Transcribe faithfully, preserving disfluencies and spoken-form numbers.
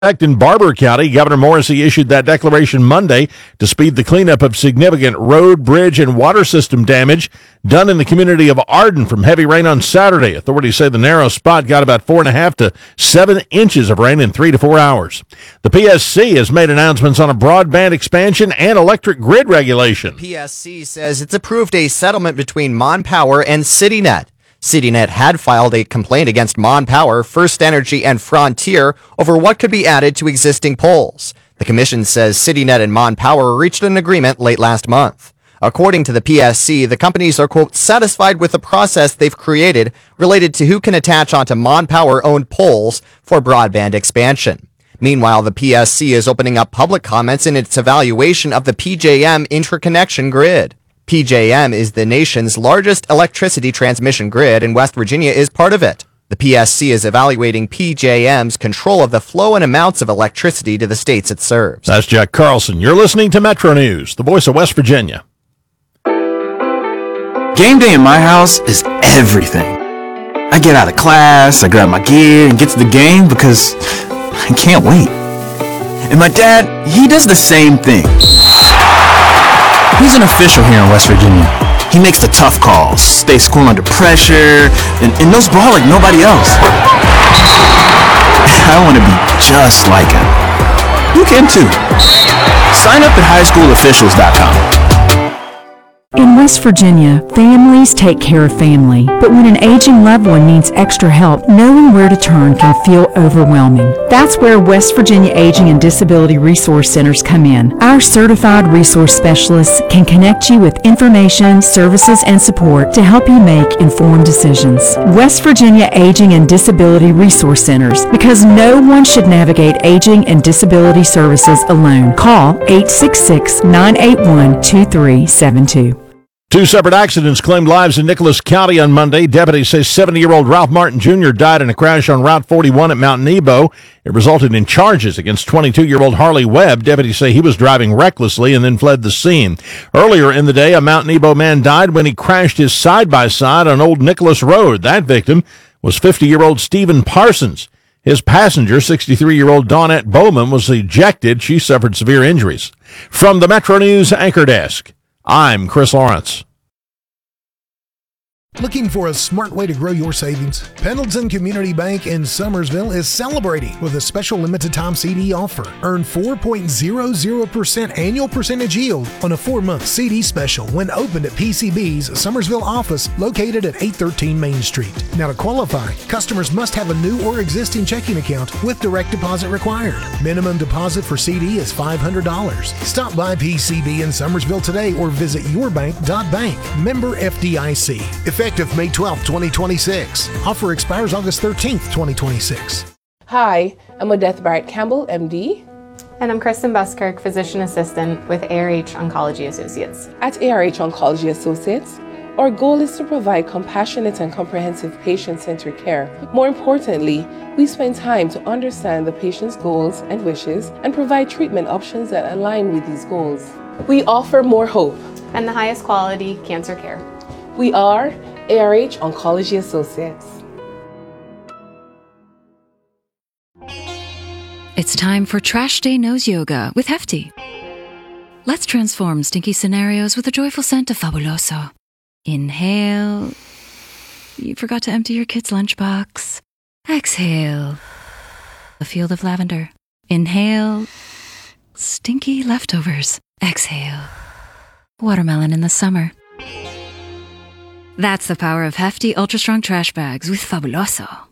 In Barber County, Governor Morrisey issued that declaration Monday to speed the cleanup of significant road, bridge, and water system damage done in the community of Arden from heavy rain on Saturday. Authorities say the narrow spot got about four and a half to seven inches of rain in three to four hours. The P S C has made announcements on a broadband expansion and electric grid regulation. P S C says it's approved a settlement between Mon Power and CityNet. CityNet had filed a complaint against Mon Power, First Energy, and Frontier over what could be added to existing poles. The commission says CityNet and Mon Power reached an agreement late last month. According to the P S C, the companies are, quote, satisfied with the process they've created related to who can attach onto Mon Power-owned poles for broadband expansion. Meanwhile, the P S C is opening up public comments in its evaluation of the P J M interconnection grid. P J M is the nation's largest electricity transmission grid, and West Virginia is part of it. The P S C is evaluating P J M's control of the flow and amounts of electricity to the states it serves. That's Jack Carlson. You're listening to Metro News, the voice of West Virginia. Game day in my house is everything. I get out of class, I grab my gear, and get to the game because I can't wait. And my dad, he does the same thing. He's an official here in West Virginia. He makes the tough calls, stays cool under pressure, and, and knows ball like nobody else. I want to be just like him. You can too. Sign up at high school officials dot com. In West Virginia, families take care of family, but when an aging loved one needs extra help, knowing where to turn can feel overwhelming. That's where West Virginia Aging and Disability Resource Centers come in. Our certified resource specialists can connect you with information, services, and support to help you make informed decisions. West Virginia Aging and Disability Resource Centers, because no one should navigate aging and disability services alone. Call eight six six, nine eight one, two three seven two. Two separate accidents claimed lives in Nicholas County on Monday. Deputies say seventy-year-old Ralph Martin Junior died in a crash on Route forty-one at Mount Nebo. It resulted in charges against twenty-two-year-old Harley Webb. Deputies say he was driving recklessly and then fled the scene. Earlier in the day, a Mount Nebo man died when he crashed his side-by-side on Old Nicholas Road. That victim was fifty-year-old Stephen Parsons. His passenger, sixty-three-year-old Dawnette Bowman, was ejected. She suffered severe injuries. From the Metro News Anchor Desk, I'm Chris Lawrence. Looking for a smart way to grow your savings? Pendleton Community Bank in Summersville is celebrating with a special limited-time C D offer. Earn four point zero zero percent annual percentage yield on a four-month C D special when opened at P C B's Summersville office located at eight thirteen Main Street. Now, to qualify, customers must have a new or existing checking account with direct deposit required. Minimum deposit for C D is five hundred dollars. Stop by P C B in Summersville today or visit your bank dot bank. Member F D I C. Effective May twelfth, twenty twenty-six. Offer expires August thirteenth, twenty twenty-six. Hi, I'm Odette Barrett Campbell, M D. And I'm Kristen Buskirk, Physician Assistant with A R H Oncology Associates. At A R H Oncology Associates, our goal is to provide compassionate and comprehensive patient-centered care. More importantly, we spend time to understand the patient's goals and wishes and provide treatment options that align with these goals. We offer more hope and the highest quality cancer care. We are A R H Oncology Associates. It's time for Trash Day Nose Yoga with Hefty. Let's transform stinky scenarios with a joyful scent of Fabuloso. Inhale. You forgot to empty your kid's lunchbox. Exhale. A field of lavender. Inhale. Stinky leftovers. Exhale. Watermelon in the summer. That's the power of Hefty Ultra Strong Trash Bags with Fabuloso.